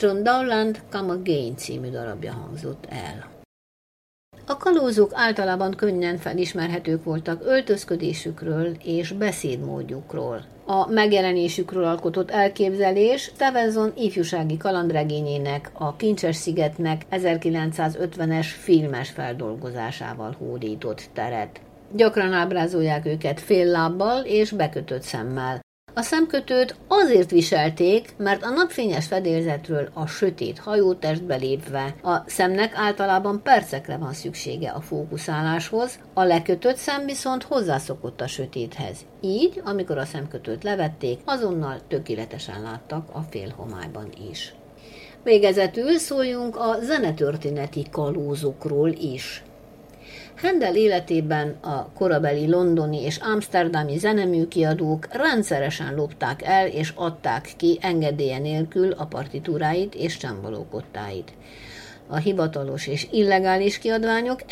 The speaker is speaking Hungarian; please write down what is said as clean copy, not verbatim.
John Dowland Come Again című darabja hangzott el. A kalózok általában könnyen felismerhetők voltak öltözködésükről és beszédmódjukról. A megjelenésükről alkotott elképzelés Stevenson ifjúsági kalandregényének, a Kincses szigetnek 1950-es filmes feldolgozásával hódított teret. Gyakran ábrázolják őket fél lábbal és bekötött szemmel. A szemkötőt azért viselték, mert a napfényes fedélzetről a sötét hajótestbe lépve a szemnek általában percekre van szüksége a fókuszáláshoz, a lekötött szem viszont hozzászokott a sötéthez. Így, amikor a szemkötőt levették, azonnal tökéletesen láttak a félhomályban is. Végezetül szóljunk a zenetörténeti kalózokról is. Handel életében a korabeli londoni és amszterdami zeneműkiadók rendszeresen lopták el és adták ki engedélye nélkül a partitúráit és csembalókottáit. A hivatalos és illegális kiadványok